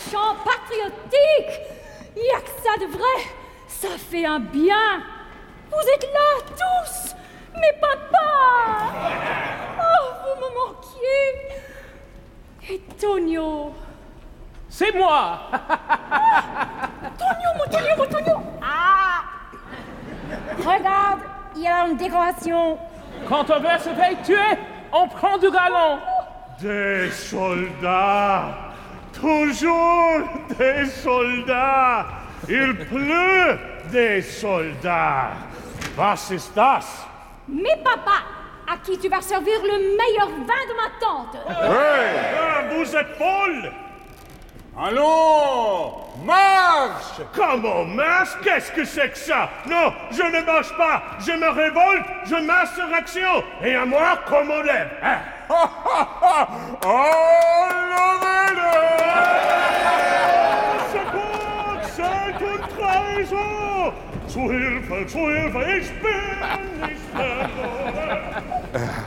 chant patriotique. Y a que ça de vrai. Ça fait un bien. Vous êtes là, tous. Mes papas. Oh, vous me manquiez. Et Tonio. C'est moi. Tonio, mon Tonio. Ah. Regarde, il y a une décoration. Quand on veut se faire tuer, on prend du galon. Des soldats. Toujours des soldats. Il pleut des soldats. Was ist das? Mes papas, à qui tu vas servir le meilleur vin de ma tante. Vous êtes folle. Allons, marche! Comment marche? Qu'est-ce que c'est que ça? Non, je ne marche pas. Je me révolte, je m'insurrection. Et à moi, comme on lève. Hein? C'est une trahison! Zu Hilfe, ich bin nicht verloren!